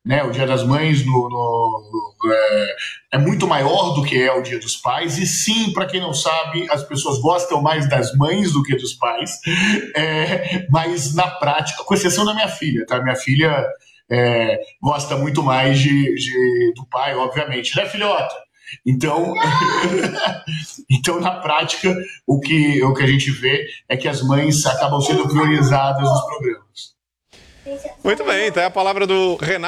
né? O Dia das Mães é muito maior do que é o Dia dos Pais, e sim, para quem não sabe, as pessoas gostam mais das mães do que dos pais, mas na prática, com exceção da minha filha, tá? Minha filha gosta muito mais do pai, obviamente, né, filhota? Então, então, na prática, o que a gente vê é que as mães acabam sendo priorizadas nos programas. Muito bem, então é a palavra do Renato.